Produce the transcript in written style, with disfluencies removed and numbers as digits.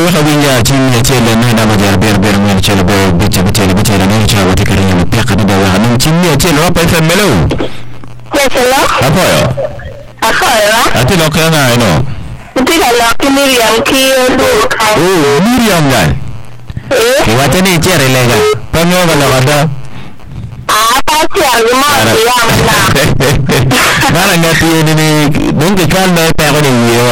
hawinja chini chele na da bajar ber men chele bo biche ne cha wati karinya mutaka da wa nan chini chele wa pa femelo Hello. Apoyo. Ati no kana no. Utika la Miriam ki nduka. Oh, Miriam gal. Wate ni chere lega. Panyo bala wada. Pati alma ya mna. Mara ngati ni dungi kan na pa ko ni yo